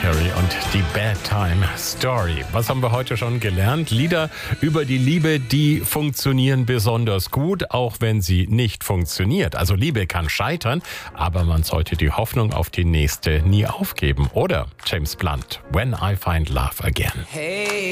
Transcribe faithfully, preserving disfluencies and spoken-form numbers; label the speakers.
Speaker 1: Perry und die Bad Time Story. Was haben wir heute schon gelernt? Lieder über die Liebe, die funktionieren besonders gut, auch wenn sie nicht funktioniert. Also Liebe kann scheitern, aber man sollte die Hoffnung auf die nächste nie aufgeben. Oder James Blunt, When I Find Love Again.
Speaker 2: Hey.